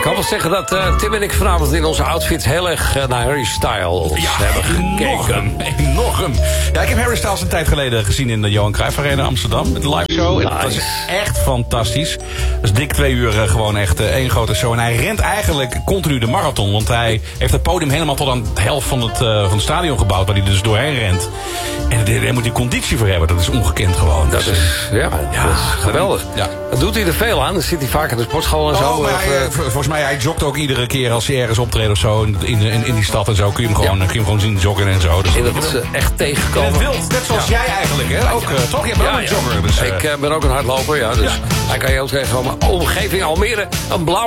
kan wel zeggen dat Tim en ik vanavond in onze outfits heel erg naar Harry Styles hebben gekeken. Enorm. Ja, ik heb Harry Styles een tijd geleden gezien in de Johan Cruijff Arena Amsterdam. Met de live show. Nice. En dat was echt fantastisch. Dat is dik 2 uur gewoon echt één grote show. En hij rent eigenlijk continu de marathon. Want hij heeft het podium helemaal tot aan de helft van het stadion gebouwd. Waar hij dus doorheen rent. En daar moet hij conditie voor hebben. Dat is ongekend gewoon. Dat is geweldig. Ja. Dat doet hij er veel aan. Dan zit hij vaak in de sportschool en zo. Oh, maar volgens mij, hij joggt ook iedere keer als hij ergens optreedt of zo. In die stad en zo. Kun je hem gewoon zien joggen en zo. Dus En dat is echt tegengekomen. in het wild, net zoals jij eigenlijk, hè? Ook, toch? Je bent ook een jogger. Dus, ik ben ook een hardloper, ja. Dus hij kan je ook tegen mijn omgeving Almere een blauw